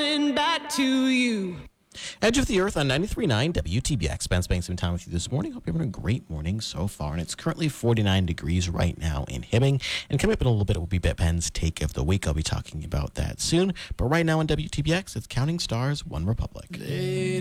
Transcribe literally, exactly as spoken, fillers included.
coming back to you. Edge of the Earth on ninety-three point nine W T B X. Ben spending some time with you this morning. Hope you're having a great morning so far. And it's currently forty-nine degrees right now in Hibbing. And coming up in a little bit, it will be Ben's Take of the Week. I'll be talking about that soon. But right now on W T B X, it's Counting Stars, One Republic. They